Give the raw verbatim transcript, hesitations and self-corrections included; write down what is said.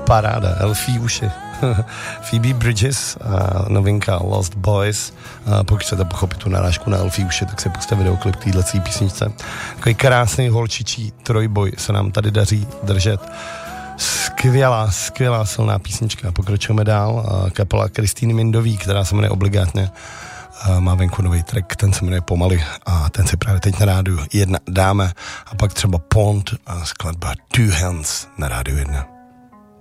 paráda, Elfí uši. Phoebe Bridges a novinka Lost Boys. A pokud chcete pochopit tu narážku na Elfí uši, tak si puste videoklip k téhlecí písničce. Takový krásný holčičí trojboj se nám tady daří držet. Skvělá, skvělá silná písnička. Pokračujeme dál. Kapela Kristýny Mindový, která se jmenuje obligátně, má venku nový track, ten se jmenuje Pomaly a ten si právě teď na rádiu jedna dáme a pak třeba Pond a skladba Two Hands na rádiu jedna.